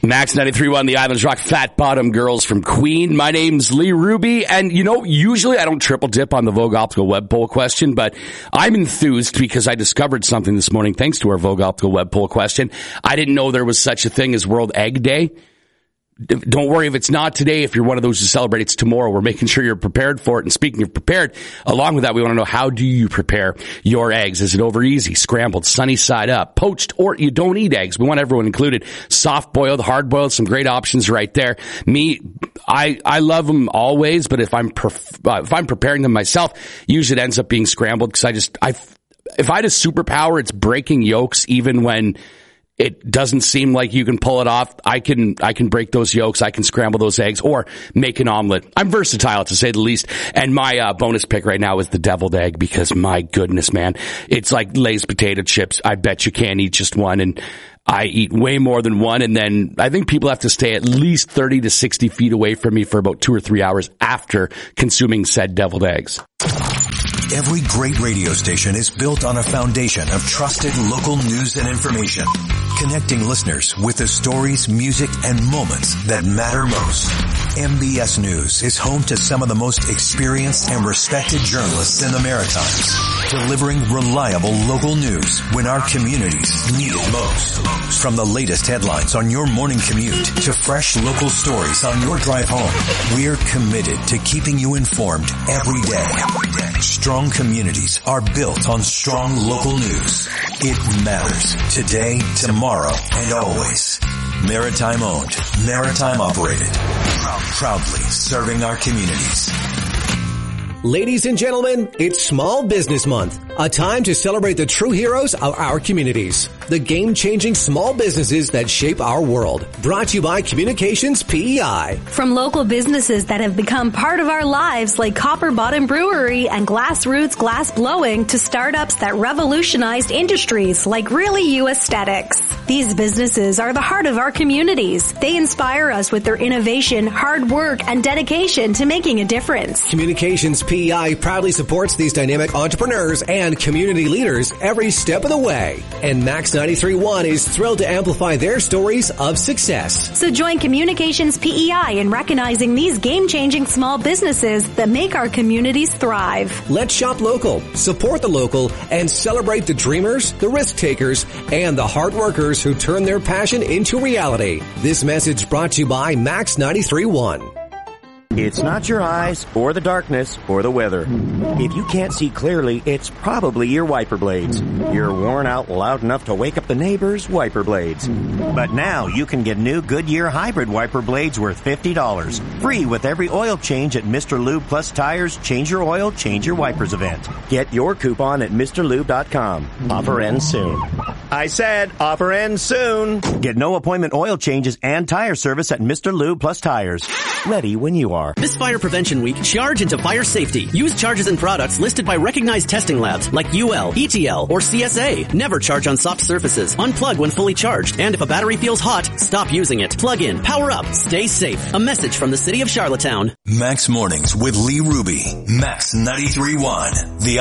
Max 93.1, the Islands Rock Fat Bottom Girls from Queen. My name's Lee Ruby, and usually I don't triple dip on the Vogue Optical Web Poll question, but I'm enthused because I discovered something this morning thanks to our Vogue Optical Web Poll question. I didn't know there was such a thing as World Egg Day. Don't worry if it's not today. If you're one of those who celebrate, it's tomorrow. We're making sure you're prepared for it. And speaking of prepared, along with that, we want to know, how do you prepare your eggs? Is it over easy, scrambled, sunny side up, poached, or you don't eat eggs? We want everyone included. Soft boiled, hard boiled, some great options right there. Me, I love them always, but if I'm preparing them myself, usually it ends up being scrambled because if I had a superpower, it's breaking yolks even when it doesn't seem like you can pull it off. I can break those yolks. I can scramble those eggs or make an omelet. I'm versatile, to say the least. And my bonus pick right now is the deviled egg because, my goodness, man, it's like Lay's potato chips. I bet you can't eat just one, and I eat way more than one. And then I think people have to stay at least 30 to 60 feet away from me for about 2 or 3 hours after consuming said deviled eggs. Every great radio station is built on a foundation of trusted local news and information, connecting listeners with the stories, music, and moments that matter most. MBS News is home to some of the most experienced and respected journalists in the Maritimes, delivering reliable local news when our communities need it most. From the latest headlines on your morning commute to fresh local stories on your drive home, we're committed to keeping you informed every day. Strong communities are built on strong local news. It matters today, tomorrow, and always. Maritime owned, maritime operated. Proudly serving our communities. Ladies and gentlemen, it's Small Business Month, a time to celebrate the true heroes of our communities, the game-changing small businesses that shape our world. Brought to you by Communications PEI. From local businesses that have become part of our lives, like Copper Bottom Brewery and Glassroots Glass Blowing, to startups that revolutionized industries like Really You Aesthetics. These businesses are the heart of our communities. They inspire us with their innovation, hard work, and dedication to making a difference. Communications PEI proudly supports these dynamic entrepreneurs and community leaders every step of the way. And Max 93.1 is thrilled to amplify their stories of success. So join Communications PEI in recognizing these game-changing small businesses that make our communities thrive. Let's shop local, support the local, and celebrate the dreamers, the risk takers, and the hard workers who turn their passion into reality. This message brought to you by Max 93.1. It's not your eyes, or the darkness, or the weather. If you can't see clearly, it's probably your wiper blades. You're worn out loud enough to wake up the neighbors' wiper blades. But now you can get new Goodyear hybrid wiper blades worth $50. Free with every oil change at Mr. Lube Plus Tires Change Your Oil, Change Your Wipers event. Get your coupon at MrLube.com. Offer ends soon. I said offer ends soon. Get no appointment oil changes and tire service at Mr. Lube Plus Tires. Ready when you are. This Fire Prevention Week, charge into fire safety. Use charges and products listed by recognized testing labs like UL, ETL, or CSA. Never charge on soft surfaces. Unplug when fully charged. And if a battery feels hot, stop using it. Plug in, power up, stay safe. A message from the City of Charlottetown. Max Mornings with Lee Ruby. Max 93.1. The